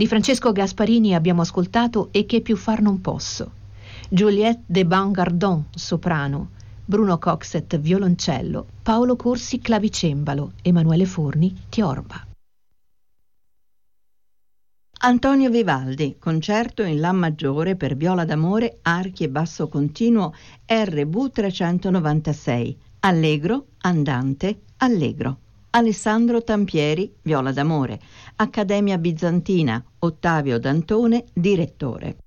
Di Francesco Gasparini abbiamo ascoltato E che più far non posso, Juliette de Bangardon, soprano, Bruno Coxet, violoncello, Paolo Corsi, clavicembalo, Emanuele Forni, tiorba. Antonio Vivaldi, concerto in La maggiore per viola d'amore, archi e basso continuo, RV 396, allegro, andante, allegro. Alessandro Tampieri, viola d'amore, Accademia Bizantina, Ottavio Dantone, direttore.